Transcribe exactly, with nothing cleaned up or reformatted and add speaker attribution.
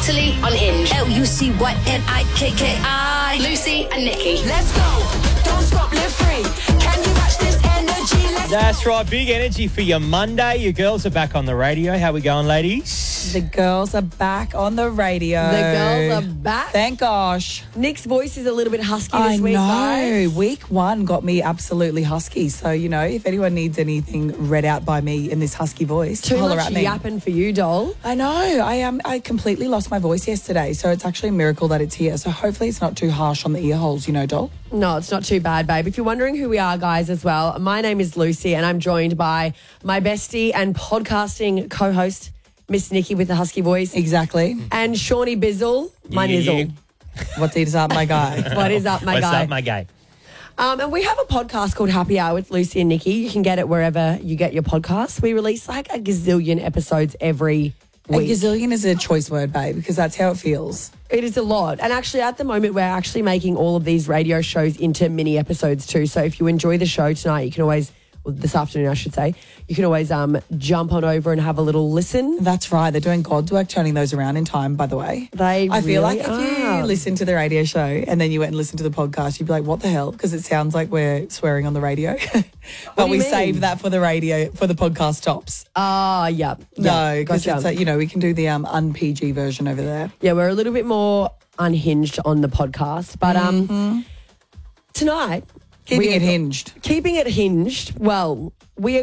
Speaker 1: Totally Unhinged.
Speaker 2: L U C Y N I K K I.
Speaker 1: Lucy and Nikki.
Speaker 3: Let's go. Don't stop, live free. Can you match this energy? Let's
Speaker 4: That's right, big energy for your Monday. Your girls are back on the radio. How we going, ladies?
Speaker 5: The girls are back on the radio.
Speaker 6: The girls are back.
Speaker 5: Thank gosh.
Speaker 6: Nick's voice is a little bit husky
Speaker 5: I
Speaker 6: this week,
Speaker 5: know.
Speaker 6: guys.
Speaker 5: Week one got me absolutely husky. So, you know, if anyone needs anything read out by me in this husky voice,
Speaker 6: Too
Speaker 5: holler
Speaker 6: much
Speaker 5: at me.
Speaker 6: yapping for you, doll.
Speaker 5: I know. I um, I completely lost my voice yesterday. So it's actually a miracle that it's here. So hopefully it's not too harsh on the ear holes, you know, doll.
Speaker 6: No, it's not too bad, babe. If you're wondering who we are, guys, as well, my name is Lucy and I'm joined by my bestie and podcasting co-host, Miss Nikki with the husky voice.
Speaker 5: Exactly.
Speaker 6: And Shawnee Bizzle, my
Speaker 4: Yeah.
Speaker 6: nizzle.
Speaker 5: What's it up, my guy?
Speaker 6: What is up, my
Speaker 4: What's
Speaker 6: guy?
Speaker 4: up, my guy?
Speaker 6: Um, and we have a podcast called Happy Hour with Lucy and Nikki. You can get it wherever you get your podcasts. We release like a gazillion episodes every
Speaker 5: A
Speaker 6: week.
Speaker 5: gazillion is a choice word, babe, because that's how it feels.
Speaker 6: It is a lot. And actually, at the moment, we're actually making all of these radio shows into mini episodes too. So if you enjoy the show tonight, you can always, well, this afternoon, I should say, you can always um, jump on over and have a little listen.
Speaker 5: That's right. They're doing God's work turning those around in time, by the way.
Speaker 6: They
Speaker 5: I feel
Speaker 6: really
Speaker 5: like if
Speaker 6: are.
Speaker 5: you listen to the radio show and then you went and listened to the podcast, you'd be like, what the hell? Because it sounds like we're swearing on the radio. But
Speaker 6: do
Speaker 5: we
Speaker 6: you mean?
Speaker 5: save that for the radio, for the podcast tops.
Speaker 6: Ah, yeah.
Speaker 5: No,
Speaker 6: yeah,
Speaker 5: because
Speaker 6: gotcha.
Speaker 5: it's like, you know, we can do the um, un-P G version over there.
Speaker 6: Yeah, we're a little bit more unhinged on the podcast. But um, tonight...
Speaker 5: Keeping
Speaker 6: we are
Speaker 5: it hinged.
Speaker 6: Keeping it hinged. Well, we are